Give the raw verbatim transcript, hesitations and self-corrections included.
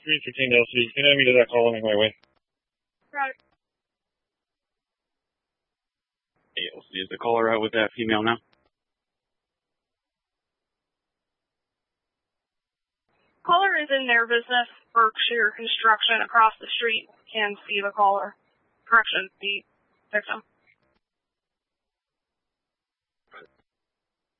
three fifteen L C. Can I meet to that call on my way? Right. A L C, is the caller out with that female now? Caller is in their business, Berkshire Construction, across the street. Can see the caller. Correction, the victim.